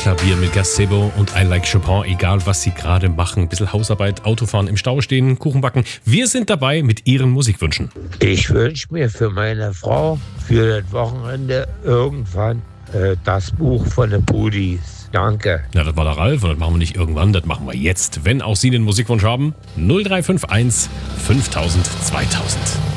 Klavier mit Gazebo und I Like Chopin, egal was Sie gerade machen. Ein bisschen Hausarbeit, Autofahren, im Stau stehen, Kuchen backen. Wir sind dabei mit Ihren Musikwünschen. Ich wünsche mir für meine Frau für das Wochenende irgendwann das Buch von den Pudis. Danke. Ja, das war der Ralf und das machen wir nicht irgendwann, das machen wir jetzt. Wenn auch Sie den Musikwunsch haben, 0351 5000 2000.